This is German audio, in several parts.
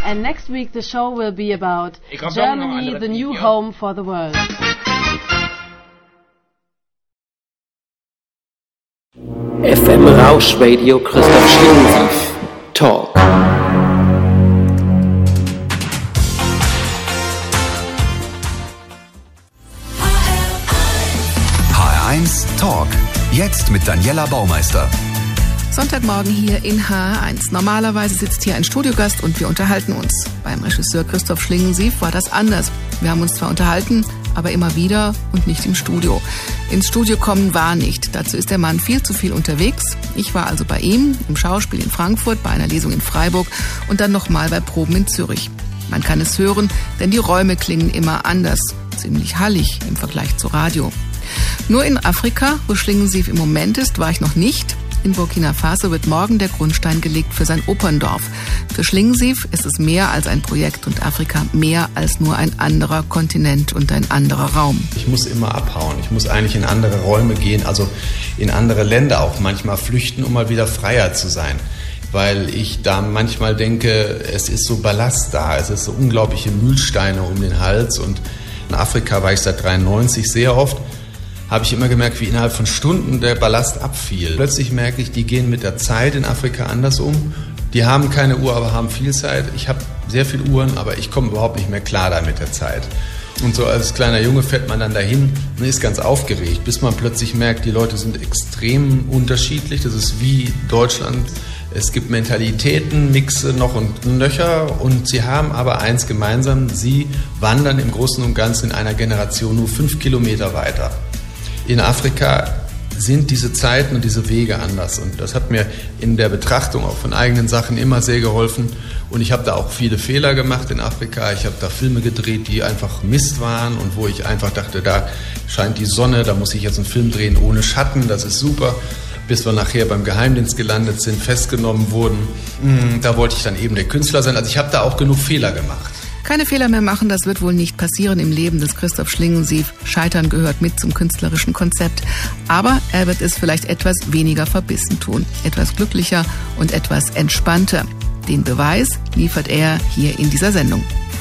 And next week the show will be about Germany, the new home for the world. FM Rausch Radio Christoph Schlingensief Talk. HR1 Talk. Jetzt mit Daniela Baumeister. Sonntagmorgen hier in HR1. Normalerweise sitzt hier ein Studiogast und wir unterhalten uns. Beim Regisseur Christoph Schlingensief war das anders. Wir haben uns zwar unterhalten, aber immer wieder und nicht im Studio. Ins Studio kommen war nicht. Dazu ist der Mann viel zu viel unterwegs. Ich war also bei ihm im Schauspiel in Frankfurt, bei einer Lesung in Freiburg und dann nochmal bei Proben in Zürich. Man kann es hören, denn die Räume klingen immer anders. Ziemlich hallig im Vergleich zu Radio. Nur in Afrika, wo Schlingensief im Moment ist, war ich noch nicht. In Burkina Faso wird morgen der Grundstein gelegt für sein Operndorf. Für Schlingensief ist es mehr als ein Projekt und Afrika mehr als nur ein anderer Kontinent und ein anderer Raum. Ich muss immer abhauen. Ich muss eigentlich in andere Räume gehen, also in andere Länder auch manchmal flüchten, um mal wieder freier zu sein. Weil ich da manchmal denke, es ist so Ballast da, es ist so unglaubliche Mühlsteine um den Hals. Und in Afrika war ich seit 1993 sehr oft. Habe ich immer gemerkt, wie innerhalb von Stunden der Ballast abfiel. Plötzlich merke ich, die gehen mit der Zeit in Afrika anders um. Die haben keine Uhr, aber haben viel Zeit. Ich habe sehr viele Uhren, aber ich komme überhaupt nicht mehr klar da mit der Zeit. Und so als kleiner Junge fährt man dann dahin und ist ganz aufgeregt, bis man plötzlich merkt, die Leute sind extrem unterschiedlich. Das ist wie Deutschland. Es gibt Mentalitäten, Mixe noch und nöcher und sie haben aber eins gemeinsam, sie wandern im Großen und Ganzen in einer Generation nur 5 Kilometer weiter. In Afrika sind diese Zeiten und diese Wege anders und das hat mir in der Betrachtung auch von eigenen Sachen immer sehr geholfen und ich habe da auch viele Fehler gemacht in Afrika. Ich habe da Filme gedreht, die einfach Mist waren und wo ich einfach dachte, da scheint die Sonne, da muss ich jetzt einen Film drehen ohne Schatten, das ist super. Bis wir nachher beim Geheimdienst gelandet sind, festgenommen wurden. Da wollte ich dann eben der Künstler sein. Also ich habe da auch genug Fehler gemacht. Keine Fehler mehr machen, das wird wohl nicht passieren im Leben des Christoph Schlingensief. Scheitern gehört mit zum künstlerischen Konzept. Aber er wird es vielleicht etwas weniger verbissen tun. Etwas glücklicher und etwas entspannter. Den Beweis liefert er hier in dieser Sendung.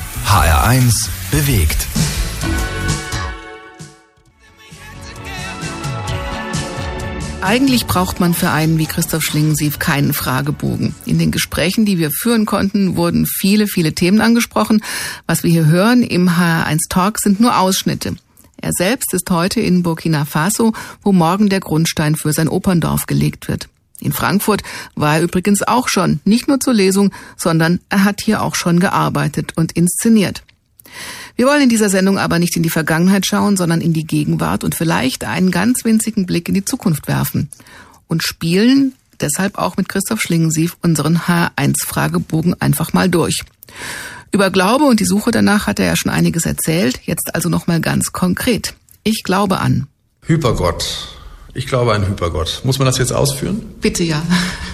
HR1 bewegt. Eigentlich braucht man für einen wie Christoph Schlingensief keinen Fragebogen. In den Gesprächen, die wir führen konnten, wurden viele, viele Themen angesprochen. Was wir hier hören im HR1 Talk sind nur Ausschnitte. Er selbst ist heute in Burkina Faso, wo morgen der Grundstein für sein Operndorf gelegt wird. In Frankfurt war er übrigens auch schon, nicht nur zur Lesung, sondern er hat hier auch schon gearbeitet und inszeniert. Wir wollen in dieser Sendung aber nicht in die Vergangenheit schauen, sondern in die Gegenwart und vielleicht einen ganz winzigen Blick in die Zukunft werfen. Und spielen deshalb auch mit Christoph Schlingensief unseren HR1-Fragebogen einfach mal durch. Über Glaube und die Suche danach hat er ja schon einiges erzählt, jetzt also nochmal ganz konkret. Ich glaube an. Hypergott. Ich glaube an Hypergott. Muss man das jetzt ausführen? Bitte, ja.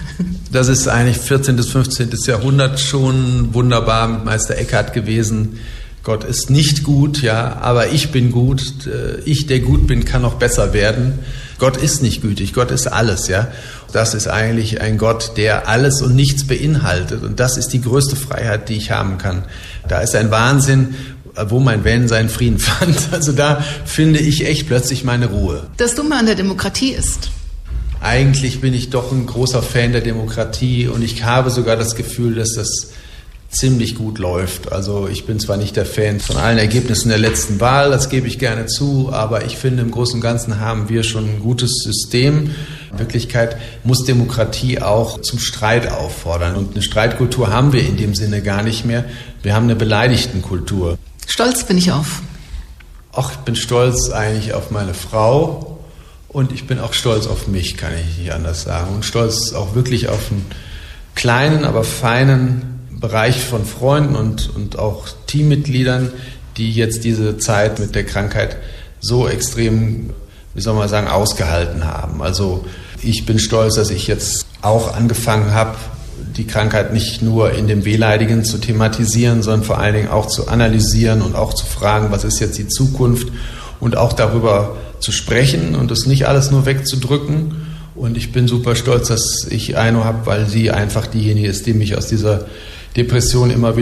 Das ist eigentlich 14. bis 15. Jahrhundert schon wunderbar mit Meister Eckhart gewesen. Gott ist nicht gut, ja, aber ich bin gut. Ich, der gut bin, kann noch besser werden. Gott ist nicht gütig, Gott ist alles, ja. Das ist eigentlich ein Gott, der alles und nichts beinhaltet. Und das ist die größte Freiheit, die ich haben kann. Da ist ein Wahnsinn, wo mein Van seinen Frieden fand. Also da finde ich echt plötzlich meine Ruhe. Das Dumme an der Demokratie ist? Eigentlich bin ich doch ein großer Fan der Demokratie und ich habe sogar das Gefühl, dass das ziemlich gut läuft. Also ich bin zwar nicht der Fan von allen Ergebnissen der letzten Wahl, das gebe ich gerne zu, aber ich finde, im Großen und Ganzen haben wir schon ein gutes System. In Wirklichkeit muss Demokratie auch zum Streit auffordern. Und eine Streitkultur haben wir in dem Sinne gar nicht mehr. Wir haben eine Beleidigtenkultur. Stolz bin ich auf? Ach, ich bin stolz eigentlich auf meine Frau und ich bin auch stolz auf mich, kann ich nicht anders sagen. Und stolz auch wirklich auf einen kleinen, aber feinen Bereich von Freunden und auch Teammitgliedern, die jetzt diese Zeit mit der Krankheit so extrem, wie soll man sagen, ausgehalten haben. Also ich bin stolz, dass ich jetzt auch angefangen habe, die Krankheit nicht nur in dem Wehleidigen zu thematisieren, sondern vor allen Dingen auch zu analysieren und auch zu fragen, was ist jetzt die Zukunft und auch darüber zu sprechen und das nicht alles nur wegzudrücken. Und ich bin super stolz, dass ich Aino habe, weil sie einfach diejenige ist, die mich aus dieser Depression immer wieder